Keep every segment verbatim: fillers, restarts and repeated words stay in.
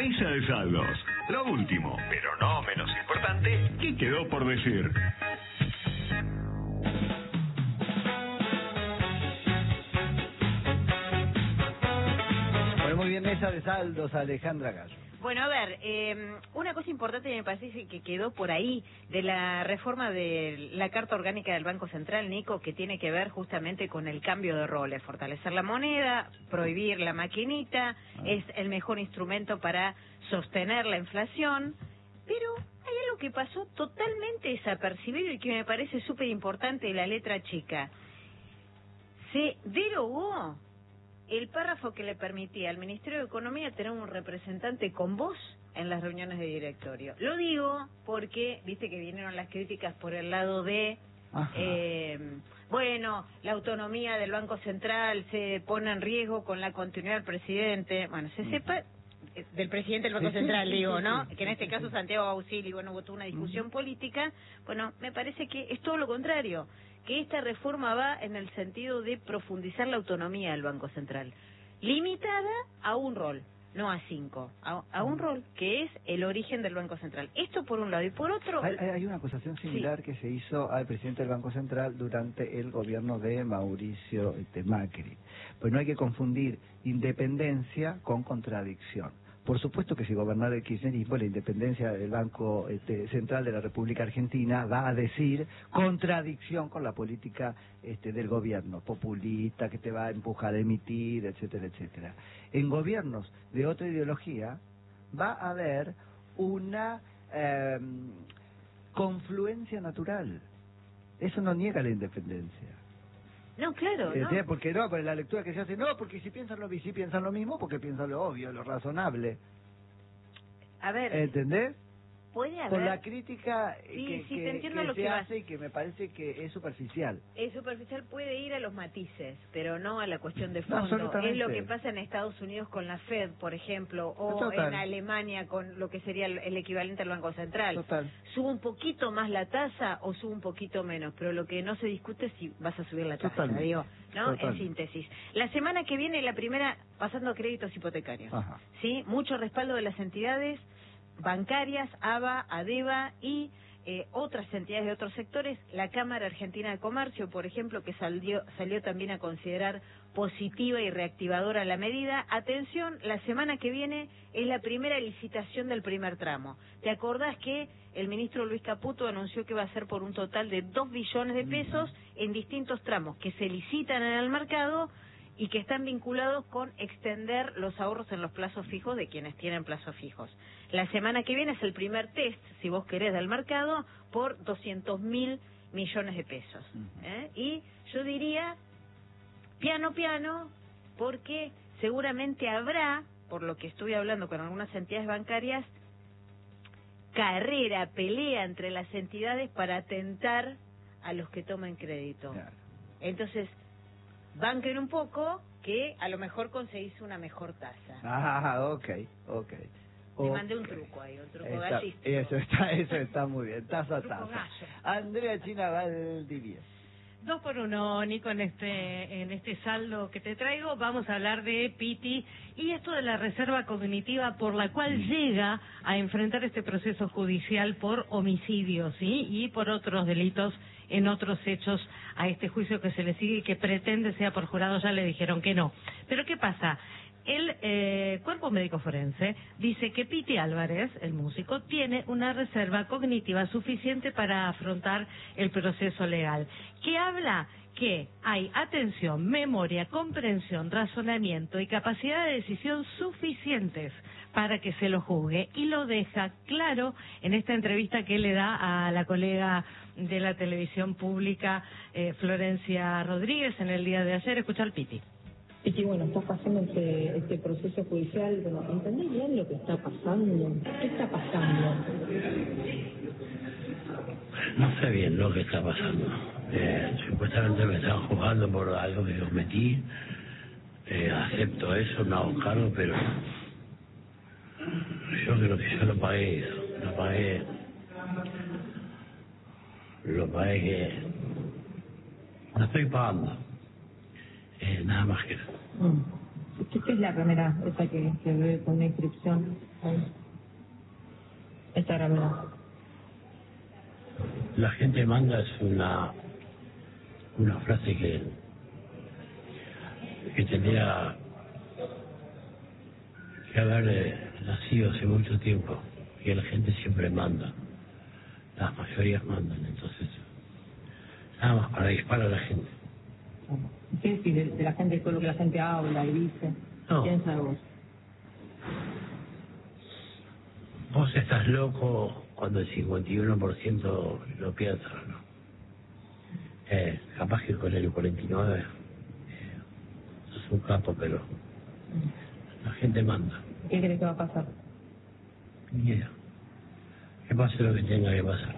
Mesa de saldos. Lo último, pero no menos importante, ¿qué quedó por decir? Bueno, muy bien, Mesa de saldos, Alejandra Gallo. Bueno, a ver, eh, una cosa importante me parece que quedó por ahí de la reforma de la Carta Orgánica del Banco Central, Nico, que tiene que ver justamente con el cambio de roles, fortalecer la moneda, prohibir la maquinita, ah. es el mejor instrumento para sostener la inflación, pero hay algo que pasó totalmente desapercibido y que me parece súper importante de la letra chica. Se derogó el párrafo que le permitía al Ministerio de Economía tener un representante con voz en las reuniones de directorio. Lo digo porque, viste que vinieron las críticas por el lado de, eh, bueno, la autonomía del Banco Central se pone en riesgo con la continuidad del presidente. Bueno, se sepa, del presidente del Banco sí, Central, sí, digo, sí, ¿no? Sí, que en este sí, caso sí. Santiago Auxili, bueno, hubo toda una discusión uh-huh. política. Bueno, me parece que es todo lo contrario, que esta reforma va en el sentido de profundizar la autonomía del Banco Central, limitada a un rol, no a cinco, a, a un rol que es el origen del Banco Central. Esto por un lado, y por otro... Hay, hay una acusación similar sí. que se hizo al presidente del Banco Central durante el gobierno de Mauricio este, Macri. Pues no hay que confundir independencia con contradicción. Por supuesto que si gobernara el kirchnerismo, la independencia del Banco este, Central de la República Argentina va a decir contradicción con la política este, del gobierno, populista, que te va a empujar a emitir, etcétera, etcétera. En gobiernos de otra ideología va a haber una eh, confluencia natural. Eso no niega la independencia. No, claro, ¿no? ¿Sí? Porque no, por la lectura que se hace, no, porque si piensan lo si piensan lo mismo, porque piensan lo obvio, lo razonable. A ver, ¿entendés? Puede haber... Por la crítica sí, que, sí, que, te entiendo que lo se que hace vas. y que me parece que es superficial. Es superficial, puede ir a los matices, pero no a la cuestión de fondo. No, es lo que pasa en Estados Unidos con la Fed, por ejemplo, o Total. en Alemania con lo que sería el, el equivalente al Banco Central. Total. Sube un poquito más la tasa o sube un poquito menos, pero lo que no se discute es si vas a subir la tasa, Totalmente. digo, ¿no? Totalmente. En síntesis. La semana que viene, la primera, pasando a créditos hipotecarios. Ajá. ¿Sí? Mucho respaldo de las entidades bancarias, A B A, ADEVA y eh, otras entidades de otros sectores. La Cámara Argentina de Comercio, por ejemplo, que salió, salió también a considerar positiva y reactivadora la medida. Atención, la semana que viene es la primera licitación del primer tramo. ¿Te acordás que el ministro Luis Caputo anunció que va a ser por un total de dos billones de pesos en distintos tramos que se licitan en el mercado y que están vinculados con extender los ahorros en los plazos fijos de quienes tienen plazos fijos? La semana que viene es el primer test, si vos querés, del mercado por doscientos mil millones de pesos. ¿eh? Y yo diría, piano, piano, porque seguramente habrá, por lo que estuve hablando con algunas entidades bancarias, carrera, pelea entre las entidades para atentar a los que toman crédito. Claro. Entonces, banquen un poco, que a lo mejor conseguís una mejor tasa. Ah, ok, ok. Te mandé un truco ahí, un truco está, gallístico. Eso está, eso está muy bien, taza a taza. Andrea China Valdivia. Dos por uno, Nico, en este, en este saldo que te traigo. Vamos a hablar de Pitti y esto de la reserva cognitiva por la cual llega a enfrentar este proceso judicial por homicidio, ¿sí? Y por otros delitos en otros hechos a este juicio que se le sigue y que pretende sea por jurado. Ya le dijeron que no. Pero ¿qué pasa? El eh, cuerpo médico forense dice que Pitti Álvarez, el músico, tiene una reserva cognitiva suficiente para afrontar el proceso legal, que habla que hay atención, memoria, comprensión, razonamiento y capacidad de decisión suficientes para que se lo juzgue, y lo deja claro en esta entrevista que le da a la colega de la televisión pública, eh, Florencia Rodríguez, en el día de ayer. Escucha al Pitti. Y que bueno, está pasando este, este proceso judicial. Bueno, ¿entendés bien lo que está pasando? ¿Qué está pasando? No sé bien lo que está pasando. Eh, supuestamente me están juzgando por algo que cometí. Eh, acepto eso, no hago cargo, pero yo creo que yo lo pagué eso. Lo pagué. Lo pagué que lo estoy pagando. Eh, nada más que eso. Mm. ¿Qué, qué es la remera esa que, que ve con una inscripción? Ahí. Esta remera. La gente manda es una una frase que que tendría que haber eh, nacido hace mucho tiempo, que la gente siempre manda, las mayorías mandan, entonces nada más para disparar a la gente. ¿Qué decís de, de la gente, todo lo que la gente habla y dice? No. ¿Qué piensa de vos? Vos estás loco cuando el cincuenta y uno por ciento lo piensa, ¿no? Eh, capaz que con el cuarenta y nueve eh, sos un capo, pero la gente manda. ¿Qué crees que va a pasar? Ni idea. Que pase lo que tenga que pasar.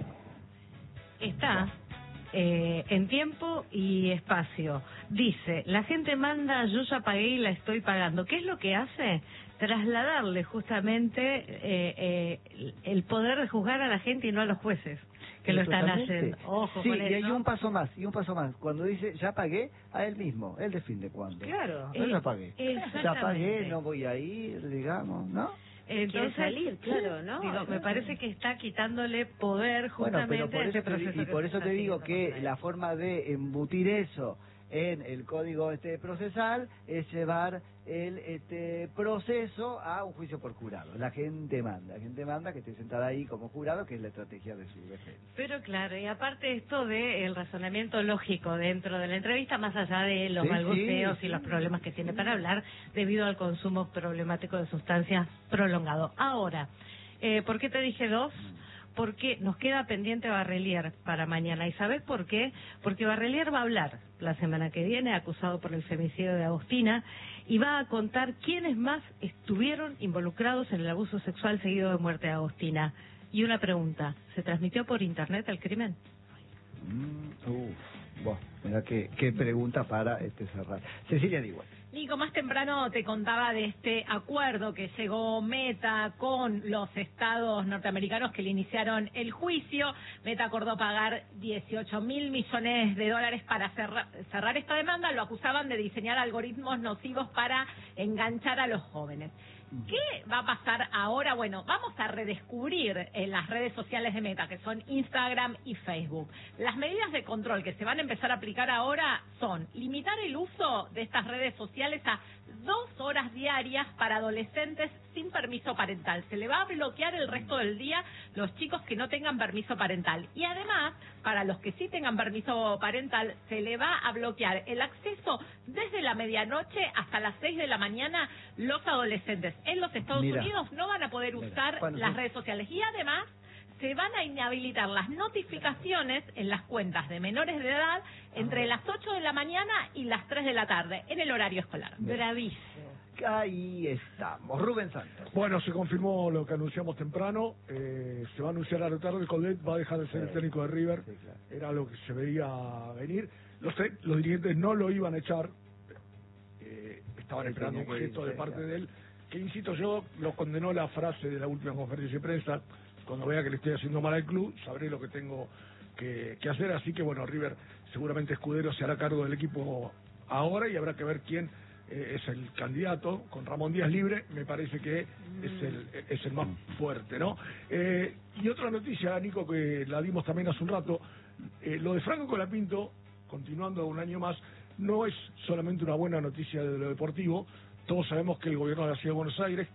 Está eh, en tiempo y espacio. Dice, la gente manda, yo ya pagué y la estoy pagando. ¿Qué es lo que hace? Trasladarle justamente eh, eh, el poder de juzgar a la gente y no a los jueces que lo están Totalmente. haciendo. Ojo sí, con y eso. hay un paso más, y un paso más. Cuando dice, ya pagué, a él mismo, él define cuándo. Claro. Yo Eh, ya pagué. exactamente. Ya pagué, no voy a ir, digamos, ¿no? Entonces, Quiere salir, claro, ¿no? Digo, me parece que está quitándole poder Bueno, justamente pero por a eso ese te, proceso y que por se eso está te digo haciendo que contra él. la forma de embutir eso en el código este procesal es llevar el este proceso a un juicio por jurado. La gente manda, la gente manda que esté sentada ahí como jurado, que es la estrategia de su defensa. Pero claro, y aparte esto de el razonamiento lógico dentro de la entrevista, más allá de los Sí, balbuceos sí, y los sí. problemas que tiene para hablar debido al consumo problemático de sustancias prolongado. Ahora, eh, ¿por qué te dije dos? Porque nos queda pendiente Barrelier para mañana. ¿Y sabes por qué? Porque Barrelier va a hablar la semana que viene, acusado por el femicidio de Agostina, y va a contar quiénes más estuvieron involucrados en el abuso sexual seguido de muerte de Agostina. Y una pregunta, ¿se transmitió por internet el crimen? Mm, uf, bueno, mira qué, qué pregunta para este cerrar. Cecilia Digual. Nico, más temprano te contaba de este acuerdo que llegó Meta con los estados norteamericanos que le iniciaron el juicio. Meta acordó pagar dieciocho mil millones de dólares para cerrar, cerrar esta demanda. Lo acusaban de diseñar algoritmos nocivos para enganchar a los jóvenes. ¿Qué va a pasar ahora? Bueno, vamos a redescubrir en las redes sociales de Meta, que son Instagram y Facebook. Las medidas de control que se van a empezar a aplicar ahora son limitar el uso de estas redes sociales a dos horas diarias para adolescentes sin permiso parental. Se le va a bloquear el resto del día los chicos que no tengan permiso parental. Y además, para los que sí tengan permiso parental, se le va a bloquear el acceso desde la medianoche hasta las seis de la mañana. Los adolescentes en los Estados Mira, Unidos no van a poder mira, usar bueno, las sí. redes sociales. Y además, se van a inhabilitar las notificaciones en las cuentas de menores de edad entre las ocho de la mañana y las tres de la tarde, en el horario escolar. Bravísimo. Ahí estamos. Rubén Santos. Bueno, se confirmó lo que anunciamos temprano. Eh, se va a anunciar a la tarde. Colette va a dejar de ser el técnico de River. Sí, claro. Era lo que se veía venir. Los, los dirigentes no lo iban a echar. Eh, estaban Sí, esperando un tenía que gesto irse, de parte claro. de él. Que, insisto yo, lo condenó la frase de la última conferencia de prensa. Cuando vea que le estoy haciendo mal al club, sabré lo que tengo que, que hacer. Así que, bueno, River, seguramente Escudero se hará cargo del equipo ahora y habrá que ver quién eh, es el candidato. Con Ramón Díaz libre, me parece que es el, es el más fuerte, ¿no? Eh, y otra noticia, Nico, que la dimos también hace un rato, eh, lo de Franco Colapinto, continuando un año más, no es solamente una buena noticia de lo deportivo. Todos sabemos que el gobierno de la Ciudad de Buenos Aires,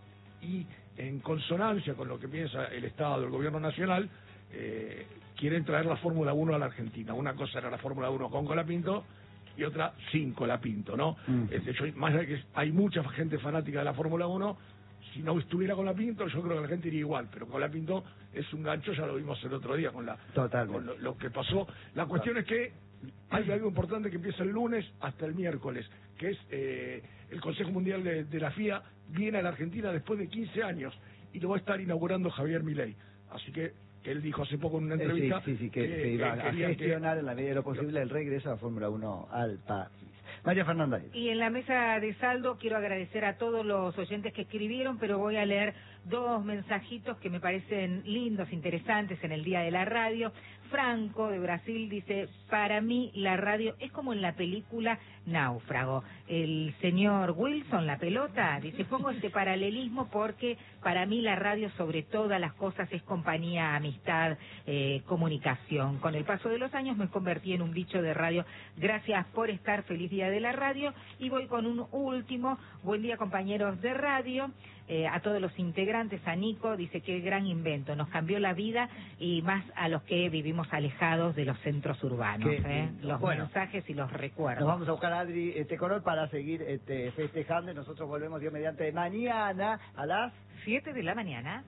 y en consonancia con lo que piensa el Estado, el gobierno nacional, eh, quieren traer la Fórmula uno a la Argentina. Una cosa era la Fórmula uno con Colapinto y otra sin Colapinto, ¿no? Mm. Este, yo, más allá de que hay mucha gente fanática de la Fórmula uno, si no estuviera Colapinto, yo creo que la gente iría igual, pero Colapinto es un gancho, ya lo vimos el otro día con, la, Totalmente. con lo, lo que pasó. La cuestión es que hay algo importante que empieza el lunes hasta el miércoles, que es eh, el Consejo Mundial de, de la F I A viene a la Argentina después de quince años y lo va a estar inaugurando Javier Milei. Así que él dijo hace poco en una Eh, entrevista sí, sí, sí, que, que, se iba que a quería que- gestionar en la medida de lo posible el regreso a Fórmula uno al país. María Fernanda. Y en la mesa de saldo quiero agradecer a todos los oyentes que escribieron, pero voy a leer dos mensajitos que me parecen lindos, interesantes en el día de la radio. Franco de Brasil dice, para mí la radio es como en la película Náufrago. El señor Wilson, la pelota, dice, pongo este paralelismo porque para mí la radio sobre todas las cosas es compañía, amistad, eh, comunicación. Con el paso de los años me convertí en un bicho de radio. Gracias por estar, feliz día de la radio. Y voy con un último, buen día compañeros de radio. Eh, a todos los integrantes, a Nico, dice qué gran invento, nos cambió la vida y más a los que vivimos alejados de los centros urbanos, eh, los bueno, mensajes y los recuerdos. Nos vamos a buscar a Adri este Corol para seguir este, festejando y nosotros volvemos Dios mediante mañana a las siete de la mañana.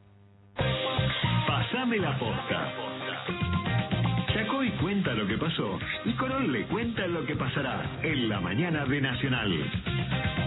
Pasame la posta. Chacoy cuenta lo que pasó y Corol le cuenta lo que pasará en la mañana de Nacional.